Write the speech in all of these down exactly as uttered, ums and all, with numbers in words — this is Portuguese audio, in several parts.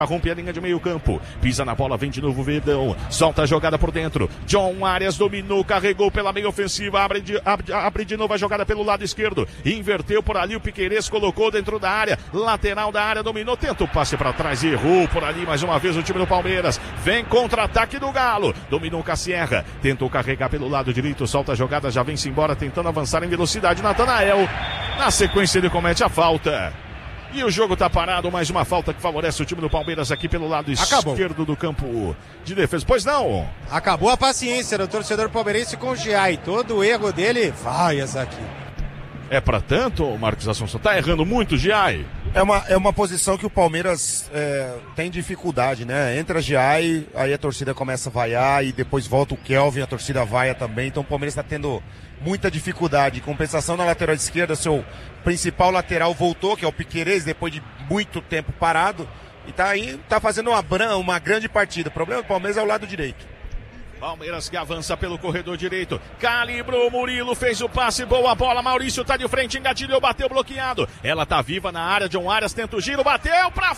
Rompe a linha de meio campo, pisa na bola, vem de novo o Verdão, solta a jogada por dentro, John Arias dominou, carregou pela meia ofensiva, abre de, abre, abre de novo a jogada pelo lado esquerdo, inverteu por ali, o Piquerez colocou dentro da área, lateral da área, dominou, tenta o passe para trás e errou por ali mais uma vez o time do Palmeiras, vem contra-ataque do Galo, dominou Cassierra, tentou carregar pelo lado direito, solta a jogada, já vem-se embora, tentando avançar em velocidade, Natanael, na sequência ele comete a falta. E o jogo tá parado, mais uma falta que favorece o time do Palmeiras aqui pelo lado Acabou. esquerdo do campo de defesa. Pois não? Acabou a paciência do torcedor palmeirense com o Giai. Todo o erro dele vai essa aqui. É pra tanto, Marcos Assunção? Tá errando muito, Giai? É uma, é uma posição que o Palmeiras é, tem dificuldade, né? Entra Giai, aí a torcida começa a vaiar e depois volta o Kelvin, a torcida vaia também. Então o Palmeiras tá tendo muita dificuldade. Compensação na lateral esquerda, seu principal lateral voltou, que é o Piquerez, depois de muito tempo parado. E tá aí, tá fazendo uma, uma grande partida. O problema do Palmeiras é o lado direito. Palmeiras que avança pelo corredor direito, calibrou, Murilo fez o passe, boa bola, Maurício tá de frente, engatilhou, bateu bloqueado, ela tá viva na área, John Arias tenta o giro, bateu pra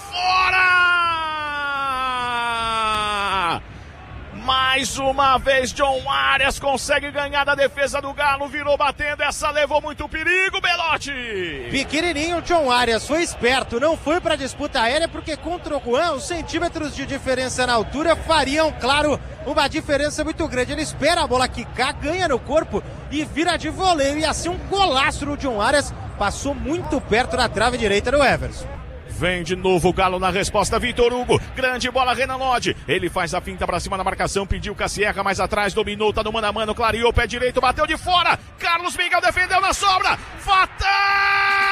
fora! Mais uma vez John Arias consegue ganhar da defesa do Galo, virou batendo, essa levou muito perigo, Belotti! Pequenininho John Arias, foi esperto, não foi pra disputa aérea porque contra o Juan os centímetros de diferença na altura fariam, claro, uma diferença muito grande. Ele espera a bola quicar, ganha no corpo e vira de voleio, e assim um golaço no John Arias, passou muito perto da trave direita do Everson. Vem de novo o Galo na resposta, Vitor Hugo, grande bola, Renan Lodge, ele faz a finta pra cima na marcação, pediu Cassierra mais atrás, dominou, tá no mano a mano, clareou, pé direito, bateu de fora, Carlos Miguel defendeu na sobra, fatal!